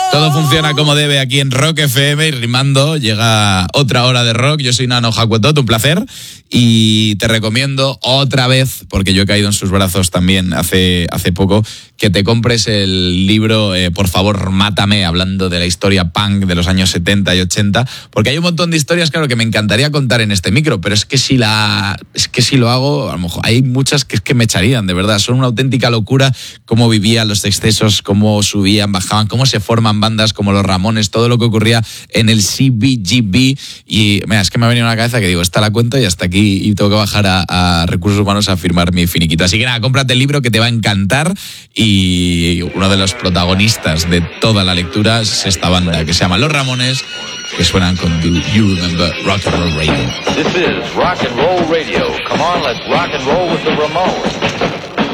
Todo funciona como debe aquí en Rock FM y rimando. Llega otra hora de rock. Yo soy Nano Jacuetot, un placer. Y te recomiendo otra vez, porque yo he caído en sus brazos también hace poco, que te compres el libro Por favor, mátame, hablando de la historia punk de los años 70 y 80, porque hay un montón de historias, claro, que me encantaría contar en este micro, pero es que si lo hago, a lo mejor hay muchas que es que me echarían, de verdad. Son una auténtica locura cómo vivían los excesos, cómo subían, bajaban, cómo se forman bandas como los Ramones, todo lo que ocurría en el CBGB. Y mira, es que me ha venido a la cabeza que digo, esta la cuento y hasta aquí, y tengo que bajar a Recursos Humanos a firmar mi finiquito. Así que nada, cómprate el libro que te va a encantar, y uno de los protagonistas de toda la lectura es esta banda que se llama Los Ramones, que suenan con Do You Remember Rock and Roll Radio. This is Rock and Roll Radio. Come on, let's rock and roll with the Ramones.